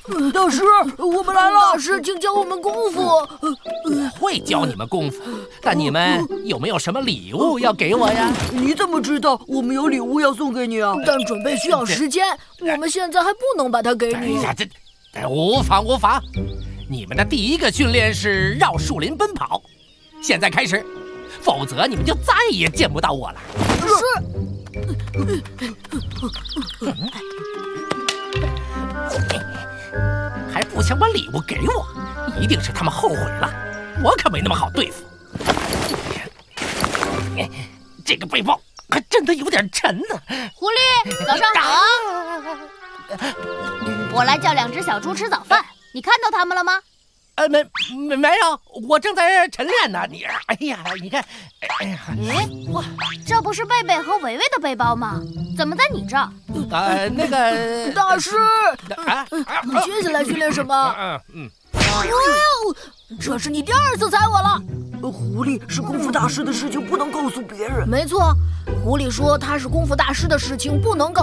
大师，我们来了！ 大师，请教我们功夫。 我会教你们功夫，但你们有没有什么礼物要给我呀？ 你怎么知道我们有礼物要送给你啊？ 但准备需要时间，我们现在还不能把它给你。 哎呀，这无妨无妨。你们的第一个训练是绕树林奔跑，现在开始，否则你们就再也见不到我了。还不想把礼物给我，一定是他们后悔了。我可没那么好对付。这个背包还真的有点沉呢。 狐狸，早上好啊！我来叫2只小猪吃早饭，你看到它们了吗？ 没有，我正在晨练呢。哎呀，你看， 哇，这不是贝贝和维维的背包吗？怎么在你这儿？ 那个大师，接下来训练什么？哇哦，这是你第2次踩我了。 狐狸是功夫大师的事情不能告诉别人。 没错，狐狸说他是功夫大师的事情不能告。